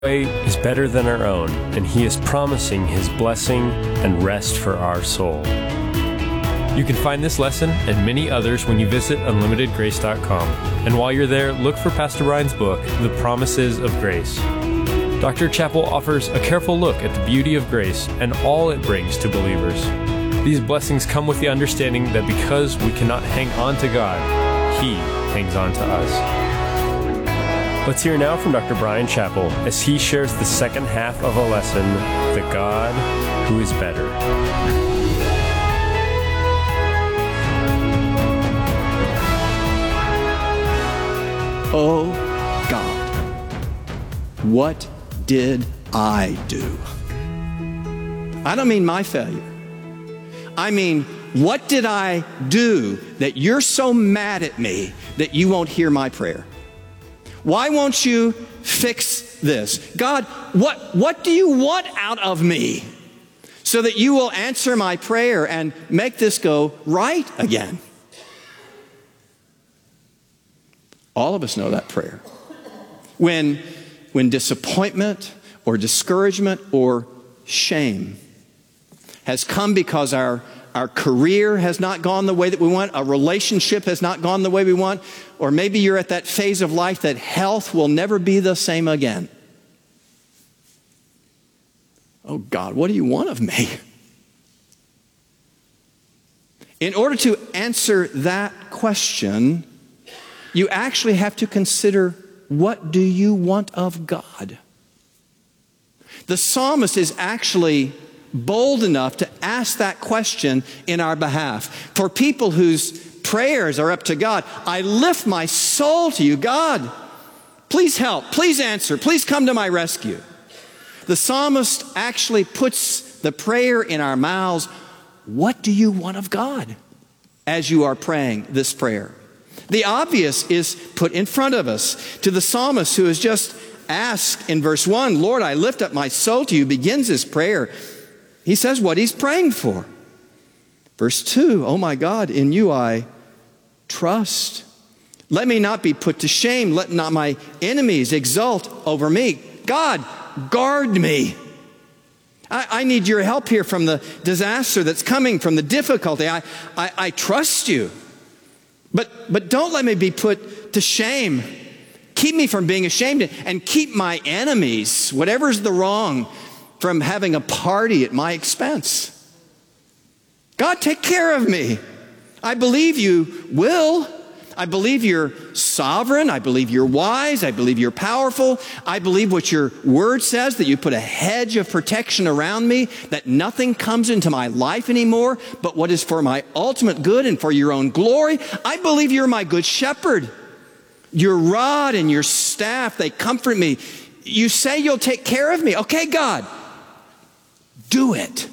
way is better than our own, and He is promising His blessing and rest for our soul. You can find this lesson and many others when you visit unlimitedgrace.com. And while you're there, look for Pastor Ryan's book, The Promises of Grace. Dr. Chappell offers a careful look at the beauty of grace and all it brings to believers. These blessings come with the understanding that because we cannot hang on to God, He hangs on to us. Let's hear now from Dr. Bryan Chapell as he shares the second half of a lesson, The God Who is Better. Oh God, what did I do? I don't mean my failure. I mean, what did I do that you're so mad at me that you won't hear my prayer? Why won't you fix this? God, what do you want out of me so that you will answer my prayer and make this go right again? All of us know that prayer. When disappointment or discouragement or shame has come because our career has not gone the way that we want, a relationship has not gone the way we want, or maybe you're at that phase of life that health will never be the same again. Oh God, what do you want of me? In order to answer that question, you actually have to consider, what do you want of God? The psalmist is actually bold enough to ask that question in our behalf. For people whose prayers are up to God, I lift my soul to you. God, please help, please answer, please come to my rescue. The psalmist actually puts the prayer in our mouths. What do you want of God as you are praying this prayer? The obvious is put in front of us. To the psalmist who has just asked in verse 1, Lord, I lift up my soul to you, begins his prayer. He says what he's praying for. Verse 2, oh my God, in you I trust. Let me not be put to shame. Let not my enemies exult over me. God, guard me. I need your help here from the disaster that's coming, from the difficulty. I trust you. But don't let me be put to shame. Keep me from being ashamed, and keep my enemies, whatever's the wrong, from having a party at my expense. God, take care of me. I believe you will. I believe you're sovereign. I believe you're wise. I believe you're powerful. I believe what your word says, that you put a hedge of protection around me, that nothing comes into my life anymore but what is for my ultimate good and for your own glory. I believe you're my good shepherd. Your rod and your staff, they comfort me. You say you'll take care of me. Okay, God, do it.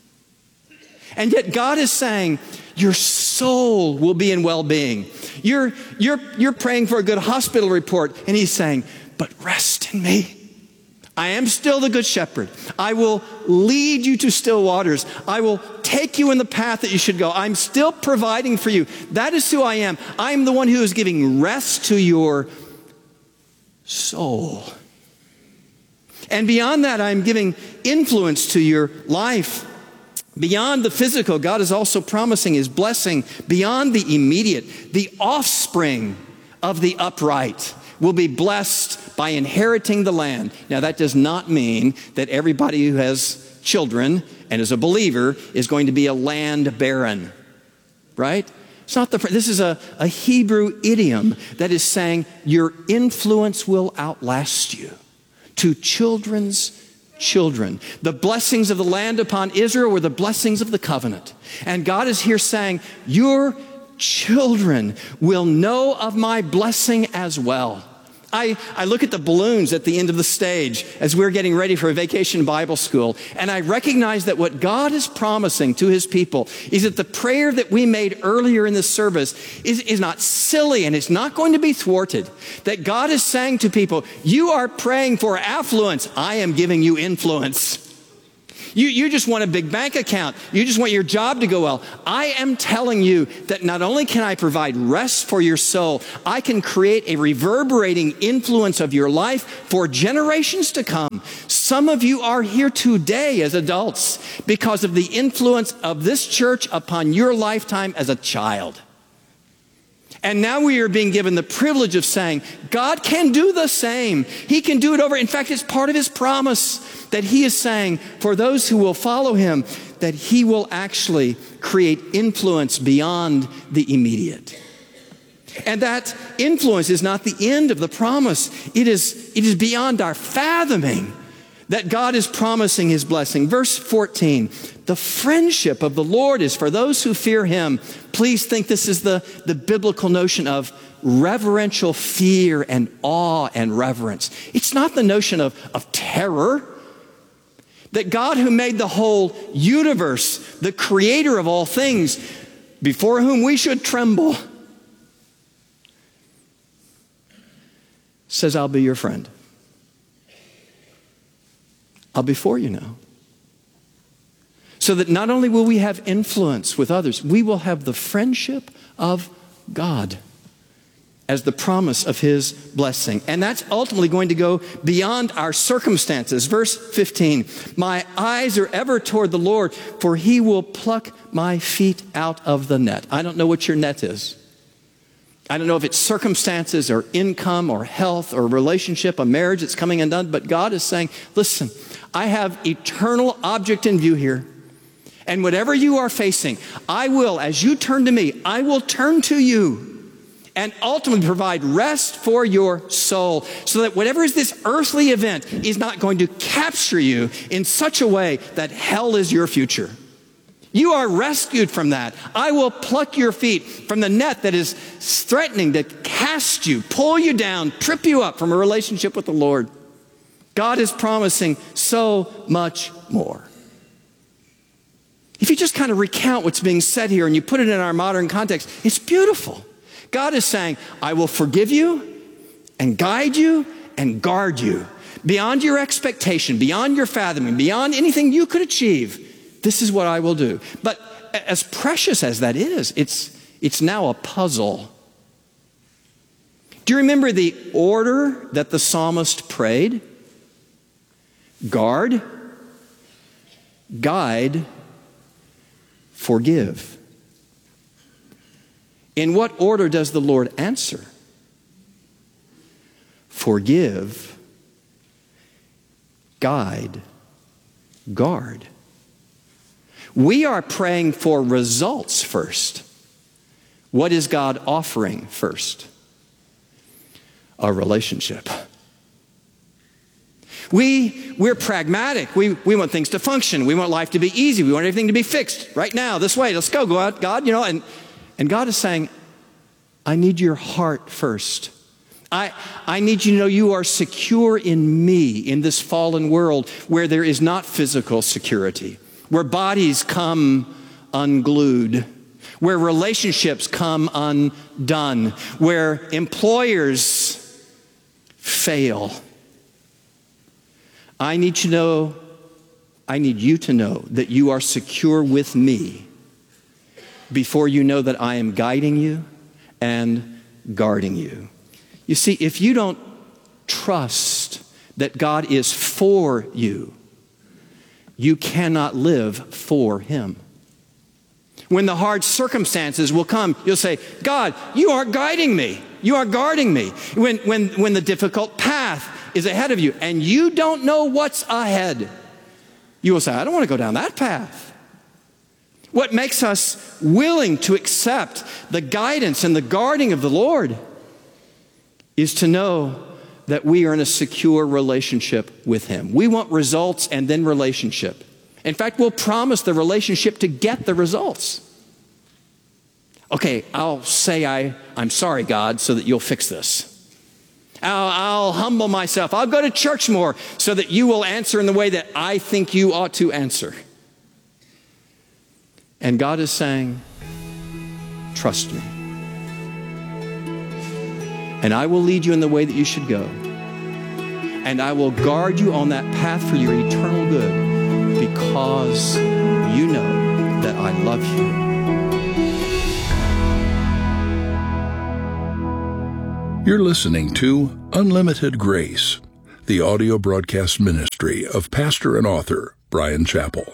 And yet God is saying, your soul will be in well-being. You're praying for a good hospital report, and he's saying, but rest in me. I am still the good shepherd. I will lead you to still waters. I will take you in the path that you should go. I'm still providing for you. That is who I am. I am the one who is giving rest to your soul. And beyond that, I'm giving influence to your life. Beyond the physical, God is also promising his blessing beyond the immediate. The offspring of the upright will be blessed by inheriting the land. Now, that does not mean that everybody who has children and is a believer is going to be a land baron, right? It's not this is a Hebrew idiom that is saying your influence will outlast you to children's children. The blessings of the land upon Israel were the blessings of the covenant. And God is here saying, your children will know of my blessing as well. I look at the balloons at the end of the stage as we're getting ready for a vacation Bible school, and I recognize that what God is promising to his people is that the prayer that we made earlier in this service is not silly, and it's not going to be thwarted. That God is saying to people, you are praying for affluence. I am giving you influence. You just want a big bank account. You just want your job to go well. I am telling you that not only can I provide rest for your soul, I can create a reverberating influence of your life for generations to come. Some of you are here today as adults because of the influence of this church upon your lifetime as a child. And now we are being given the privilege of saying, God can do the same. He can do it over. In fact, it's part of his promise that he is saying for those who will follow him, that he will actually create influence beyond the immediate. And that influence is not the end of the promise. It is beyond our fathoming that God is promising his blessing. Verse 14, the friendship of the Lord is for those who fear him. Please think this is the biblical notion of reverential fear and awe and reverence. It's not the notion of terror. That God who made the whole universe, the creator of all things, before whom we should tremble, says, I'll be your friend. I'll be for you now. So that not only will we have influence with others, we will have the friendship of God as the promise of his blessing. And that's ultimately going to go beyond our circumstances. Verse 15, my eyes are ever toward the Lord, for he will pluck my feet out of the net. I don't know what your net is. I don't know if it's circumstances or income or health or relationship, a marriage that's coming undone, but God is saying, listen, I have eternal object in view here. And whatever you are facing, I will, as you turn to me, I will turn to you and ultimately provide rest for your soul so that whatever is this earthly event is not going to capture you in such a way that hell is your future. You are rescued from that. I will pluck your feet from the net that is threatening to cast you, pull you down, trip you up from a relationship with the Lord. God is promising so much more. If you just kind of recount what's being said here and you put it in our modern context, it's beautiful. God is saying, I will forgive you and guide you and guard you beyond your expectation, beyond your fathoming, beyond anything you could achieve. This is what I will do. But as precious as that is, it's now a puzzle. Do you remember the order that the psalmist prayed? Guard, guide, forgive. In what order does the Lord answer? Forgive, guide, guard. We are praying for results first. What is God offering first? A relationship. We're pragmatic. We want things to function. We want life to be easy. We want everything to be fixed right now, this way. Let's go out, God, and God is saying, I need your heart first. I need you to know you are secure in me in this fallen world where there is not physical security, where bodies come unglued, where relationships come undone, where employers fail. I need you to know that you are secure with me before you know that I am guiding you and guarding you. You see, if you don't trust that God is for you, you cannot live for him. When the hard circumstances will come, you'll say, God, you aren't guiding me. You are guarding me. When the difficult path is ahead of you and you don't know what's ahead, you will say, I don't want to go down that path. What makes us willing to accept the guidance and the guarding of the Lord is to know that we are in a secure relationship with him. We want results and then relationship. In fact, we'll promise the relationship to get the results. Okay, I'll say I'm sorry, God, so that you'll fix this. I'll humble myself. I'll go to church more so that you will answer in the way that I think you ought to answer. And God is saying, trust me. And I will lead you in the way that you should go. And I will guard you on that path for your eternal good because you know that I love you. You're listening to Unlimited Grace, the audio broadcast ministry of pastor and author Bryan Chapell.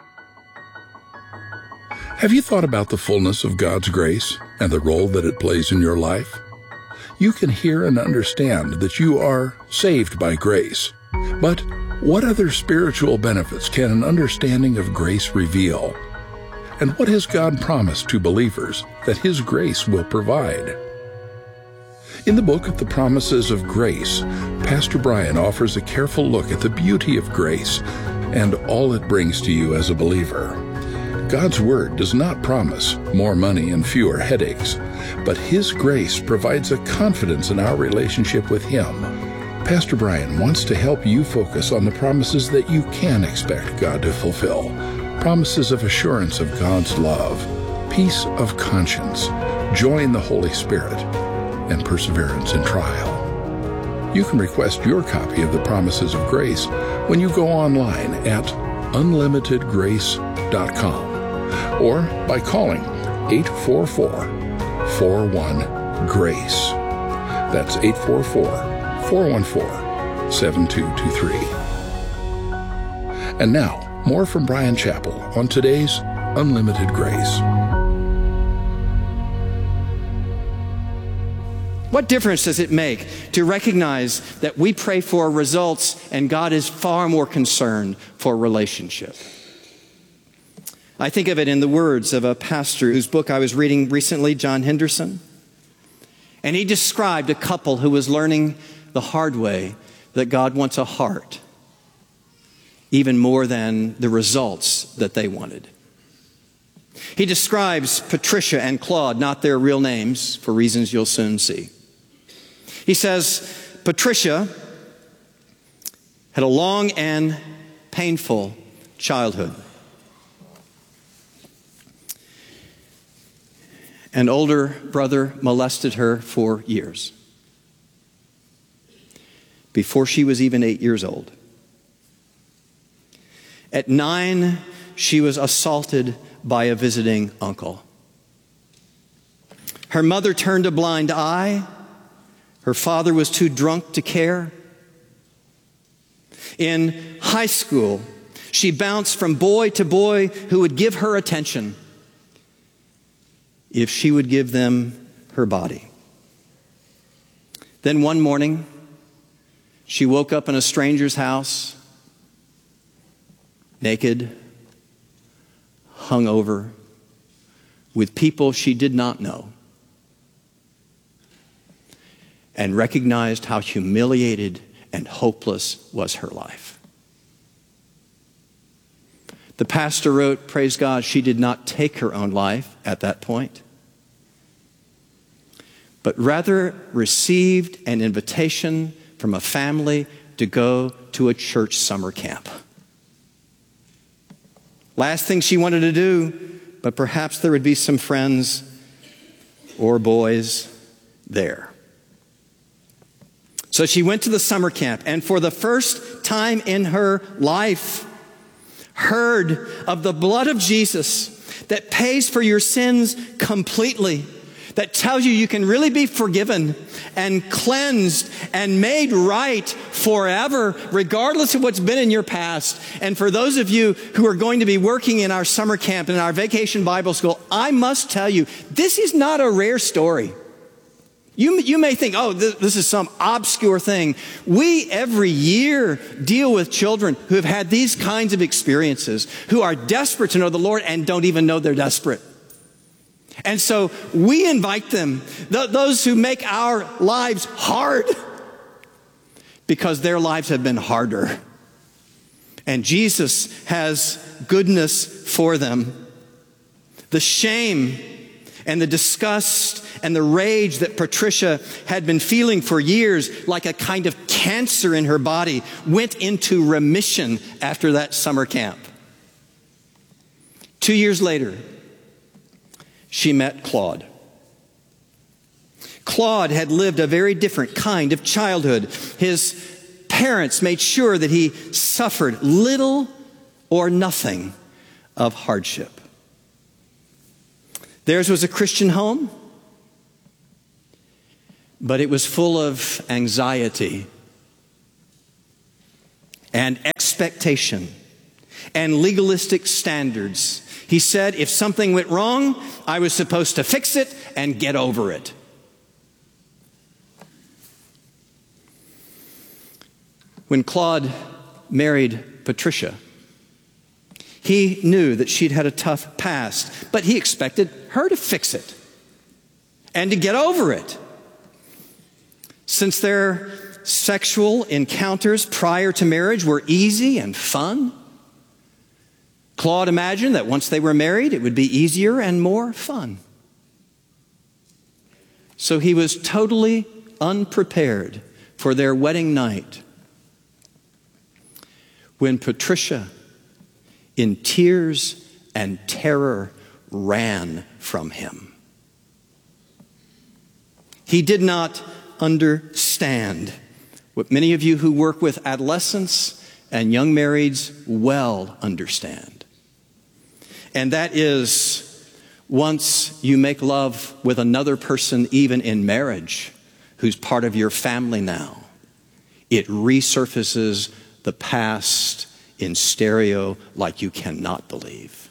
Have you thought about the fullness of God's grace and the role that it plays in your life? You can hear and understand that you are saved by grace. But what other spiritual benefits can an understanding of grace reveal? And what has God promised to believers that His grace will provide? In the book of the Promises of Grace, Pastor Bryan offers a careful look at the beauty of grace and all it brings to you as a believer. God's Word does not promise more money and fewer headaches, but His grace provides a confidence in our relationship with Him. Pastor Bryan wants to help you focus on the promises that you can expect God to fulfill. Promises of assurance of God's love, peace of conscience, joy in the Holy Spirit, and perseverance in trial. You can request your copy of the Promises of Grace when you go online at unlimitedgrace.com or by calling 844-41-GRACE. That's 844-414-7223. And now, more from Bryan Chapell on today's Unlimited Grace. What difference does it make to recognize that we pray for results and God is far more concerned for relationship? I think of it in the words of a pastor whose book I was reading recently, John Henderson. And he described a couple who was learning the hard way that God wants a heart even more than the results that they wanted. He describes Patricia and Claude, not their real names, for reasons you'll soon see. He says, Patricia had a long and painful childhood. An older brother molested her for years, before she was even 8 years old. At 9, she was assaulted by a visiting uncle. Her mother turned a blind eye. Her father was too drunk to care. In high school, she bounced from boy to boy who would give her attention if she would give them her body. Then one morning, she woke up in a stranger's house, naked, hungover, with people she did not know, and recognized how humiliated and hopeless was her life. The pastor wrote, praise God, she did not take her own life at that point, but rather received an invitation from a family to go to a church summer camp. Last thing she wanted to do, but perhaps there would be some friends or boys there. So she went to the summer camp, and for the first time in her life, heard of the blood of Jesus that pays for your sins completely, that tells you can really be forgiven and cleansed and made right forever, regardless of what's been in your past. And for those of you who are going to be working in our summer camp and in our vacation Bible school, I must tell you, this is not a rare story. You may think, oh, this is some obscure thing. We every year deal with children who have had these kinds of experiences, who are desperate to know the Lord and don't even know they're desperate. And so we invite them, those who make our lives hard, because their lives have been harder. And Jesus has goodness for them. The shame and the disgust and the rage that Patricia had been feeling for years, like a kind of cancer in her body, went into remission after that summer camp. 2 years later, she met Claude. Claude had lived a very different kind of childhood. His parents made sure that he suffered little or nothing of hardship. Theirs was a Christian home, but it was full of anxiety and expectation and legalistic standards. He said if something went wrong, I was supposed to fix it and get over it. When Claude married Patricia, he knew that she'd had a tough past, but he expected her to fix it and to get over it. Since their sexual encounters prior to marriage were easy and fun, Claude imagined that once they were married, it would be easier and more fun. So he was totally unprepared for their wedding night when Patricia, in tears and terror, ran from him. He did not understand what many of you who work with adolescents and young marrieds well understand. And that is, once you make love with another person, even in marriage, who's part of your family now, it resurfaces the past in stereo like you cannot believe.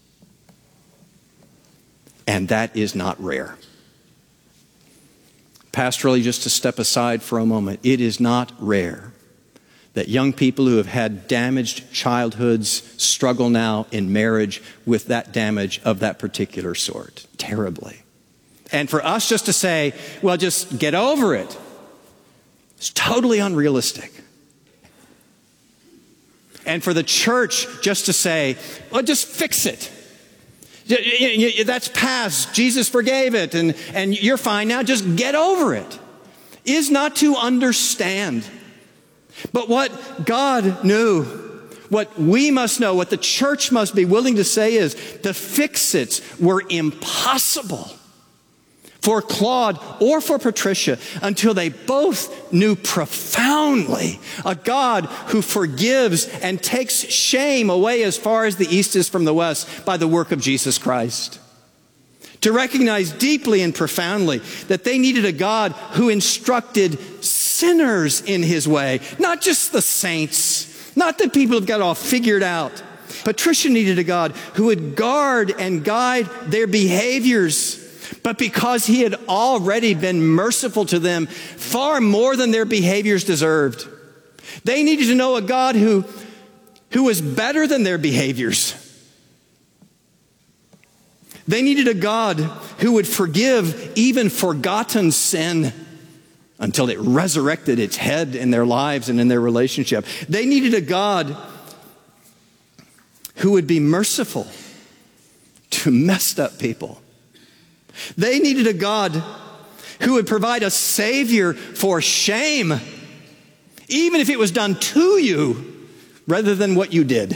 And that is not rare. Pastorally, just to step aside for a moment, it is not rare that young people who have had damaged childhoods struggle now in marriage with that damage of that particular sort, terribly. And for us just to say, well, just get over it, it's totally unrealistic. And for the church just to say, well, just fix it. That's past. Jesus forgave it, and you're fine now. Just get over it, is not to understand. But what God knew, what we must know, what the church must be willing to say is the fix-its were impossible for Claude or for Patricia until they both knew profoundly a God who forgives and takes shame away as far as the east is from the west by the work of Jesus Christ. To recognize deeply and profoundly that they needed a God who instructed sinners in his way, not just the saints, not the people who've got it all figured out. Patricia needed a God who would guard and guide their behaviors, but because he had already been merciful to them far more than their behaviors deserved. They needed to know a God who was better than their behaviors. They needed a God who would forgive even forgotten sin until it resurrected its head in their lives and in their relationship. They needed a God who would be merciful to messed up people. They needed a God who would provide a savior for shame, even if it was done to you rather than what you did.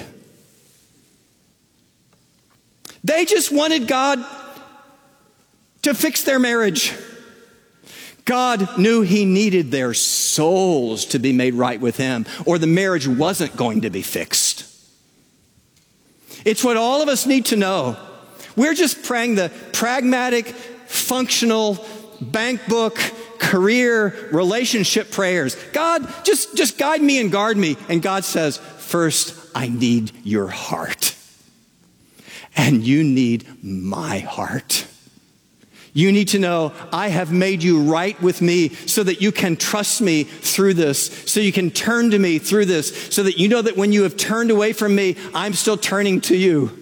They just wanted God to fix their marriage. God knew he needed their souls to be made right with him, or the marriage wasn't going to be fixed. It's what all of us need to know. We're just praying the pragmatic, functional, bank book, career, relationship prayers. God, just guide me and guard me. And God says, first, I need your heart. And you need my heart. You need to know I have made you right with me so that you can trust me through this, so you can turn to me through this, so that you know that when you have turned away from me, I'm still turning to you.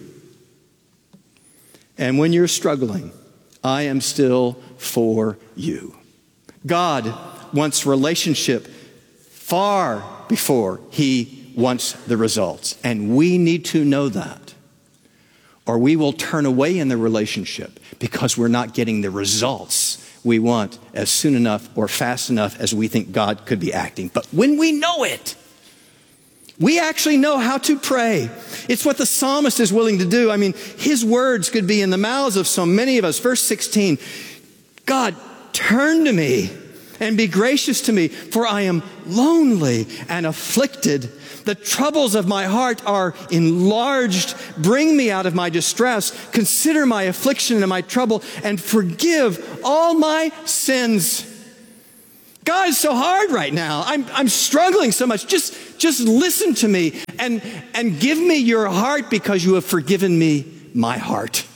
And when you're struggling, I am still for you. God wants relationship far before he wants the results. And we need to know that, or we will turn away in the relationship because we're not getting the results we want as soon enough or fast enough as we think God could be acting. But when we know it, we actually know how to pray. It's what the psalmist is willing to do. I mean, his words could be in the mouths of so many of us. Verse 16, God, turn to me and be gracious to me, for I am lonely and afflicted. The troubles of my heart are enlarged. Bring me out of my distress. Consider my affliction and my trouble, and forgive all my sins. God, it's so hard right now. I'm struggling so much. Just listen to me and give me your heart, because you have forgiven me my heart.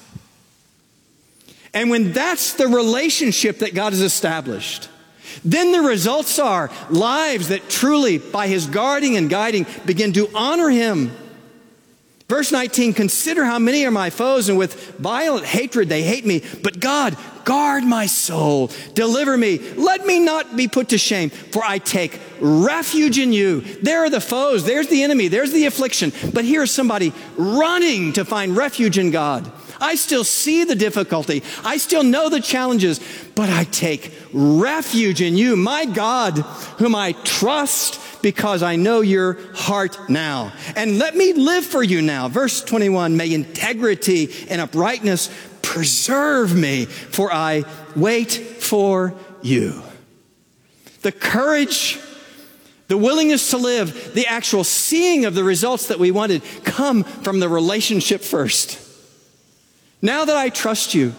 And when that's the relationship that God has established, then the results are lives that truly, by his guarding and guiding, begin to honor him. Verse 19, consider how many are my foes, and with violent hatred they hate me. But God, guard my soul. Deliver me. Let me not be put to shame, for I take refuge in you. There are the foes. There's the enemy. There's the affliction. But here's somebody running to find refuge in God. I still see the difficulty. I still know the challenges, but I take refuge in you, my God, whom I trust, because I know your heart now. And let me live for you now. Verse 21, may integrity and uprightness preserve me, for I wait for you. The courage, the willingness to live, the actual seeing of the results that we wanted come from the relationship first. Now that I trust you,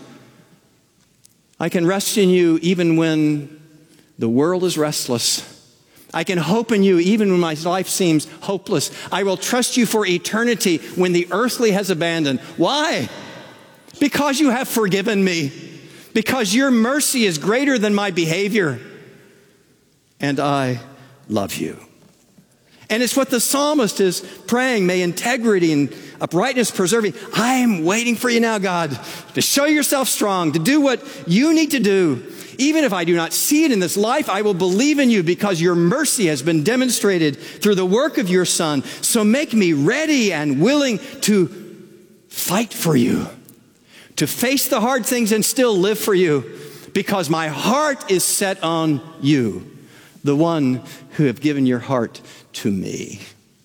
I can rest in you even when the world is restless. I can hope in you even when my life seems hopeless. I will trust you for eternity when the earthly has abandoned. Why? Because you have forgiven me. Because your mercy is greater than my behavior. And I love you. And it's what the psalmist is praying. May integrity and uprightness preserve you. I'm waiting for you now, God, to show yourself strong, to do what you need to do. Even if I do not see it in this life, I will believe in you, because your mercy has been demonstrated through the work of your Son. So make me ready and willing to fight for you, to face the hard things and still live for you, because my heart is set on you, the one who have given your heart to me.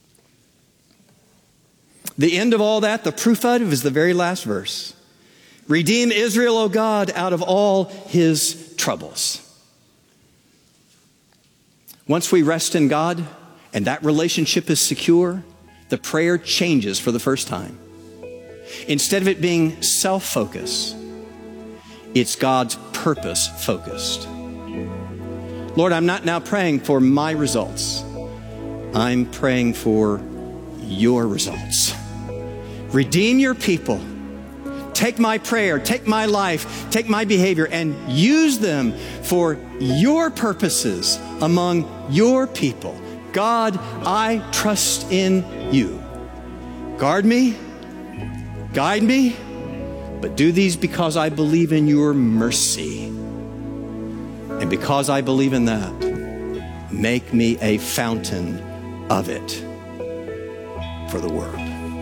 The end of all that, the proof of it, is the very last verse. Redeem Israel, O God, out of all his troubles. Once we rest in God and that relationship is secure, the prayer changes for the first time. Instead of it being self-focused, it's God's purpose-focused. Lord, I'm not now praying for my results. I'm praying for your results. Redeem your people. Take my prayer, take my life, take my behavior, and use them for your purposes among your people. God, I trust in you. Guard me, guide me, but do these because I believe in your mercy. And because I believe in that, make me a fountain of it for the world.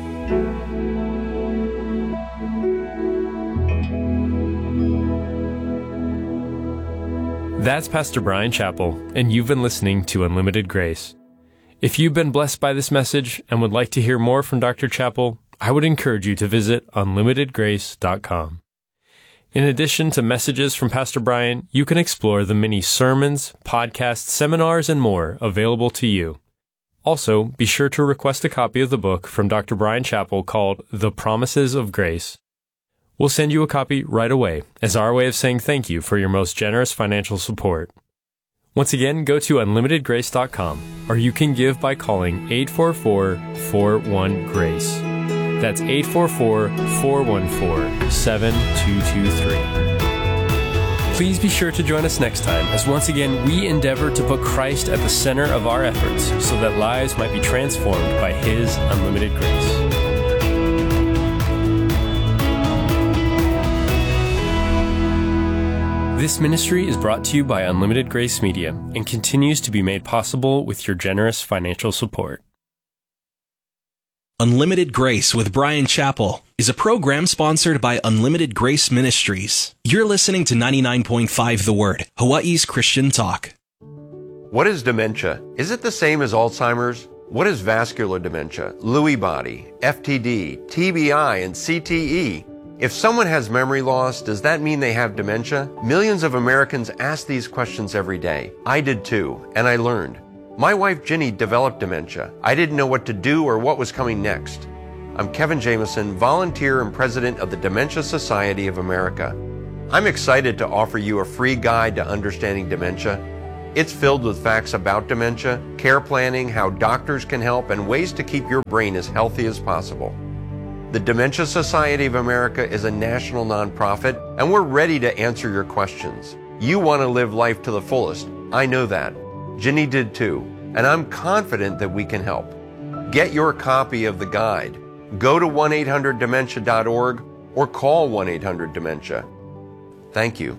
That's Pastor Bryan Chapell, and you've been listening to Unlimited Grace. If you've been blessed by this message and would like to hear more from Dr. Chapell, I would encourage you to visit unlimitedgrace.com. In addition to messages from Pastor Bryan, you can explore the many sermons, podcasts, seminars, and more available to you. Also, be sure to request a copy of the book from Dr. Bryan Chapell called The Promises of Grace. We'll send you a copy right away as our way of saying thank you for your most generous financial support. Once again, go to unlimitedgrace.com, or you can give by calling 844-41-GRACE. That's 844-414-7223. Please be sure to join us next time as once again we endeavor to put Christ at the center of our efforts so that lives might be transformed by His unlimited grace. This ministry is brought to you by Unlimited Grace Media and continues to be made possible with your generous financial support. Unlimited Grace with Bryan Chapell is a program sponsored by Unlimited Grace Ministries. You're listening to 99.5 The Word, Hawaii's Christian talk. What is dementia? Is it the same as Alzheimer's? What is vascular dementia, Lewy body, FTD, TBI, and CTE? If someone has memory loss, does that mean they have dementia? Millions of Americans ask these questions every day. I did too, and I learned. My wife Ginny developed dementia. I didn't know what to do or what was coming next. I'm Kevin Jameson, volunteer and president of the Dementia Society of America. I'm excited to offer you a free guide to understanding dementia. It's filled with facts about dementia, care planning, how doctors can help, and ways to keep your brain as healthy as possible. The Dementia Society of America is a national nonprofit, and we're ready to answer your questions. You want to live life to the fullest. I know that. Ginny did too, and I'm confident that we can help. Get your copy of the guide. Go to 1-800-DEMENTIA.org or call 1-800-DEMENTIA. Thank you.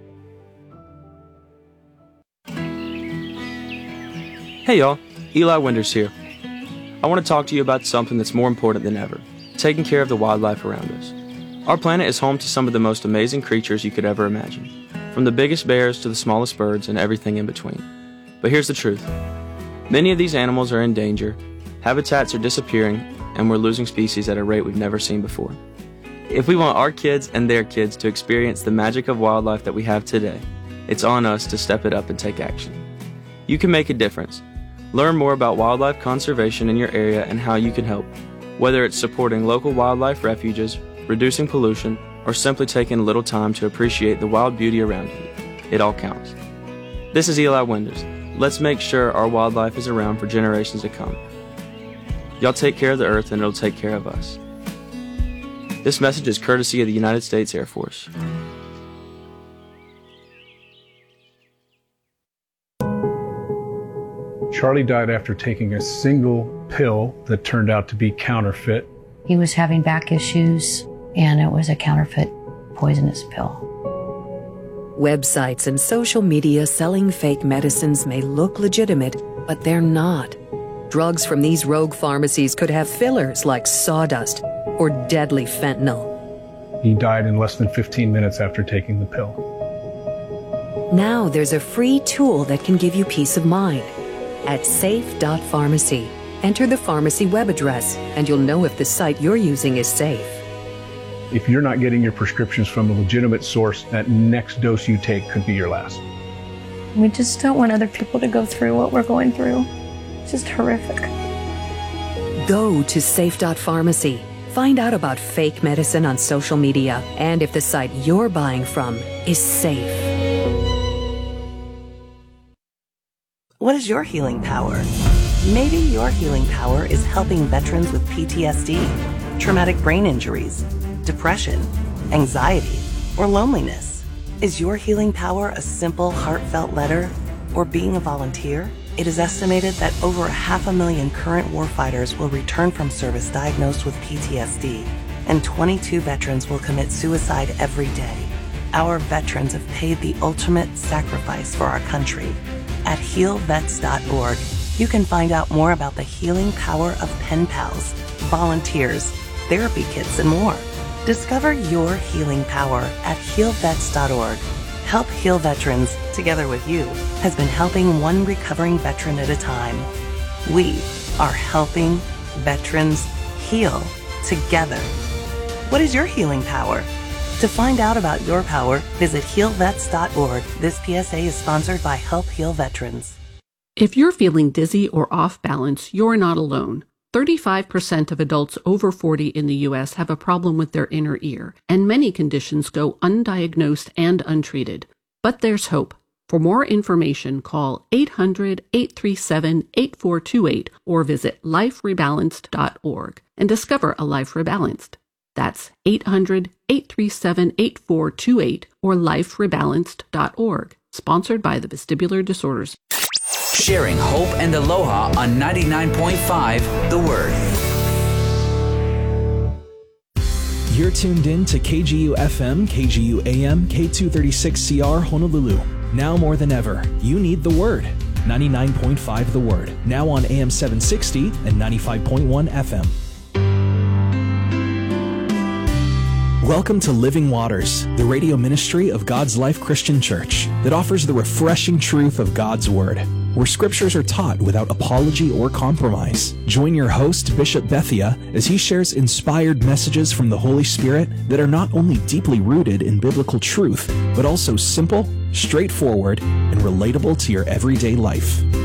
Hey y'all, Eli Winders here. I want to talk to you about something that's more important than ever, taking care of the wildlife around us. Our planet is home to some of the most amazing creatures you could ever imagine, from the biggest bears to the smallest birds and everything in between. But here's the truth. Many of these animals are in danger, habitats are disappearing, and we're losing species at a rate we've never seen before. If we want our kids and their kids to experience the magic of wildlife that we have today, it's on us to step it up and take action. You can make a difference. Learn more about wildlife conservation in your area and how you can help, whether it's supporting local wildlife refuges, reducing pollution, or simply taking a little time to appreciate the wild beauty around you. It all counts. This is Eli Winders. Let's make sure our wildlife is around for generations to come. Y'all take care of the earth and it'll take care of us. This message is courtesy of the United States Air Force. Charlie died after taking a single pill that turned out to be counterfeit. He was having back issues, and it was a counterfeit poisonous pill. Websites and social media selling fake medicines may look legitimate, but they're not. Drugs from these rogue pharmacies could have fillers like sawdust or deadly fentanyl. He died in less than 15 minutes after taking the pill. Now there's a free tool that can give you peace of mind. At safe.pharmacy, enter the pharmacy web address and you'll know if the site you're using is safe. If you're not getting your prescriptions from a legitimate source, that next dose you take could be your last. We just don't want other people to go through what we're going through. It's just horrific. Go to safe.pharmacy. Find out about fake medicine on social media and if the site you're buying from is safe. What is your healing power? Maybe your healing power is helping veterans with PTSD, traumatic brain injuries, depression, anxiety, or loneliness. Is your healing power a simple, heartfelt letter or being a volunteer? It is estimated that over 500,000 current warfighters will return from service diagnosed with PTSD, and 22 veterans will commit suicide every day. Our veterans have paid the ultimate sacrifice for our country. At healvets.org, you can find out more about the healing power of pen pals, volunteers, therapy kits, and more. Discover your healing power at healvets.org. Help Heal Veterans, together with you, has been helping one recovering veteran at a time. We are helping veterans heal together. What is your healing power? To find out about your power, visit healvets.org. This PSA is sponsored by Help Heal Veterans. If you're feeling dizzy or off balance, you're not alone. 35% of adults over 40 in the U.S. have a problem with their inner ear, and many conditions go undiagnosed and untreated. But there's hope. For more information, call 800-837-8428 or visit liferebalanced.org and discover a life rebalanced. That's 800-837-8428 or liferebalanced.org. Sponsored by the Vestibular Disorders. Sharing hope and aloha on 99.5 The Word. You're tuned in to KGU FM, KGU AM, K236CR Honolulu. Now more than ever, you need The Word. 99.5 The Word. Now on AM 760 and 95.1 FM. Welcome to Living Waters, the radio ministry of God's Life Christian Church that offers the refreshing truth of God's Word, where scriptures are taught without apology or compromise. Join your host, Bishop Bethia, as he shares inspired messages from the Holy Spirit that are not only deeply rooted in biblical truth, but also simple, straightforward, and relatable to your everyday life.